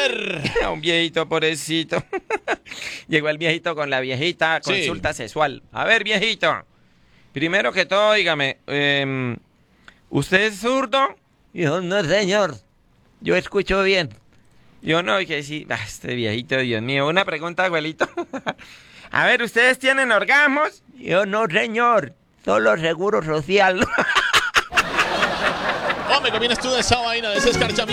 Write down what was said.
ver. Un viejito, pobrecito. Llegó el viejito con la viejita, Sí. consulta sexual. A ver, viejito. Primero que todo, dígame, ¿usted es zurdo? Yo no, señor. Yo escucho bien. Yo no, que sí. Ah, este viejito, Dios mío. Una pregunta, abuelito. A ver, ¿ustedes tienen orgasmos? Yo no, señor. Solo seguro social. Hombre, ¿qué opinas tú de esa vaina, de ese escarchamiento?